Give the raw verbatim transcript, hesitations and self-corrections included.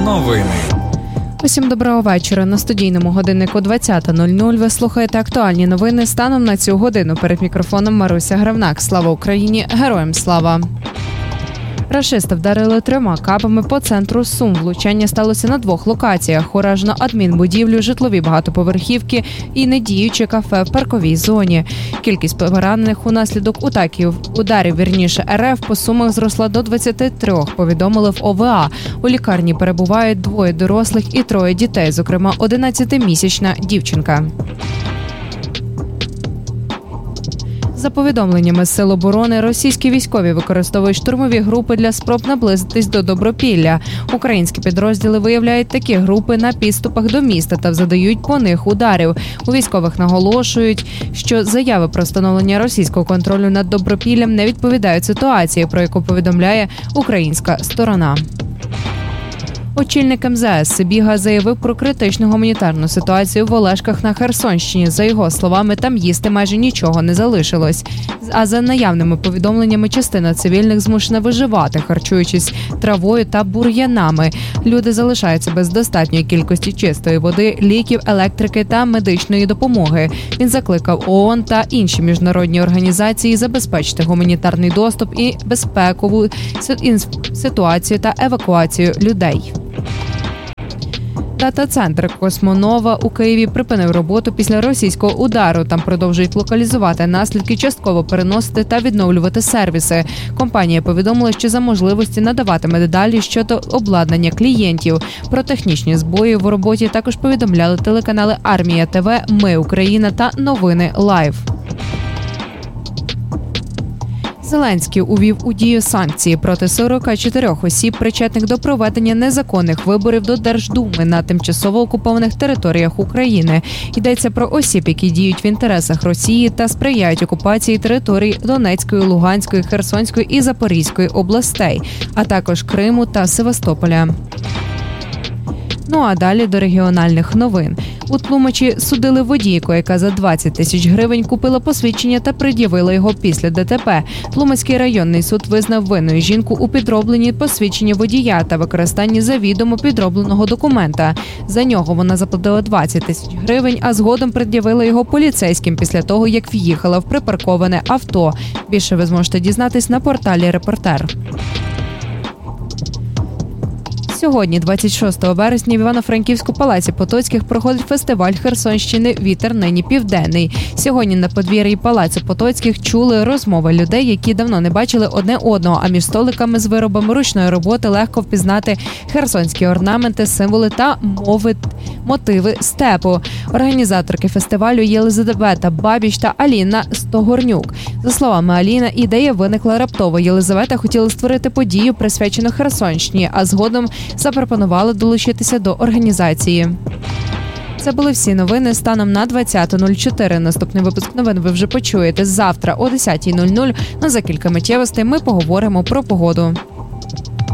Новини. Усім доброго вечора. На студійному годиннику двадцята нуль нуль ви слухаєте актуальні новини станом на цю годину. Перед мікрофоном Маруся Гравнак. Слава Україні! Героям слава! Рашисти вдарили трьома кабами по центру Сум. Влучання сталося на двох локаціях. Уражено адмінбудівлю, житлові багатоповерхівки і недіюче кафе в парковій зоні. Кількість поранених унаслідок утаків, ударів, вірніше, РФ по Сумах зросла до двадцяти трьох, повідомили в О В А. У лікарні перебувають двоє дорослих і троє дітей, зокрема одинадцятимісячна дівчинка. За повідомленнями Сил оборони, російські військові використовують штурмові групи для спроб наблизитись до Добропілля. Українські підрозділи виявляють такі групи на підступах до міста та задають по них ударів. У військових наголошують, що заяви про встановлення російського контролю над Добропіллям не відповідають ситуації, про яку повідомляє українська сторона. Очільник Ем Зе Ес Сибіга заявив про критичну гуманітарну ситуацію в Олешках на Херсонщині. За його словами, там їсти майже нічого не залишилось. А за наявними повідомленнями, частина цивільних змушена виживати, харчуючись травою та бур'янами. Люди залишаються без достатньої кількості чистої води, ліків, електрики та медичної допомоги. Він закликав О О Н та інші міжнародні організації забезпечити гуманітарний доступ і безпекову ситуацію та евакуацію людей. Дата-центр Космонова у Києві припинив роботу після російського удару. Там продовжують локалізувати наслідки, частково переносити та відновлювати сервіси. Компанія повідомила, що за можливості надаватиме деталі щодо обладнання клієнтів. Про технічні збої в роботі також повідомляли телеканали Армія ТВ, Ми Україна та Новини Лайв. Зеленський увів у дію санкції проти сорока чотирьох осіб, причетних до проведення незаконних виборів до Держдуми на тимчасово окупованих територіях України. Йдеться про осіб, які діють в інтересах Росії та сприяють окупації територій Донецької, Луганської, Херсонської і Запорізької областей, а також Криму та Севастополя. Ну а далі до регіональних новин. У Тлумачі судили водійку, яка за двадцять тисяч гривень купила посвідчення та пред'явила його після Де Те Пе. Тлумацький районний суд визнав винною жінку у підробленні посвідчення водія та використанні завідомо підробленого документа. За нього вона заплатила двадцять тисяч гривень, а згодом пред'явила його поліцейським після того, як в'їхала в припарковане авто. Більше ви зможете дізнатись на порталі «Репортер». Сьогодні, двадцять шостого вересня, в Івано-Франківську палаці Потоцьких проходить фестиваль Херсонщини «Вітер нині південний». Сьогодні на подвір'ї палацу Потоцьких чули розмови людей, які давно не бачили одне одного, а між столиками з виробами ручної роботи легко впізнати херсонські орнаменти, символи та мови, мотиви степу. Організаторки фестивалю Єлизавета Бабіч та Аліна Стогорнюк. За словами Аліна, ідея виникла раптово. Єлизавета хотіла створити подію, присвячену Херсонщині, а згодом запропонували долучитися до організації. Це були всі новини станом на двадцята нуль чотири. Наступний випуск новин ви вже почуєте завтра о десятій нуль нуль. Ну, за кілька миттєвостей ми поговоримо про погоду.